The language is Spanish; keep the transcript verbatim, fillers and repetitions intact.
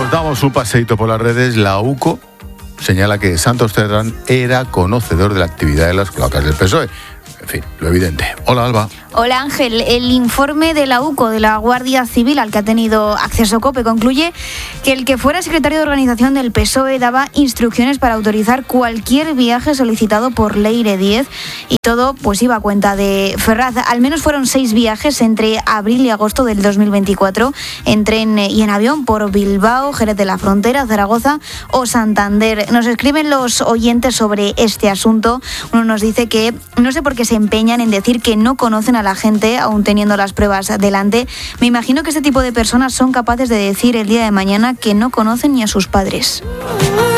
Nos damos un paseíto por las redes. La U C O señala que Santos Cerdán era conocedor de la actividad de las cloacas del P S O E. En fin, lo evidente. Hola, Alba. Hola, Ángel. El informe de la U C O, de la Guardia Civil, al que ha tenido acceso COPE, concluye que el que fuera secretario de organización del P S O E daba instrucciones para autorizar cualquier viaje solicitado por Leire Díez, y todo pues iba a cuenta de Ferraz. Al menos fueron seis viajes entre abril y agosto del dos mil veinticuatro, en tren y en avión por Bilbao, Jerez de la Frontera, Zaragoza o Santander. Nos escriben los oyentes sobre este asunto. Uno nos dice que no sé por qué se empeñan en decir que no conocen a la gente, aún teniendo las pruebas delante. Me imagino que este tipo de personas son capaces de decir el día de mañana que no conocen ni a sus padres.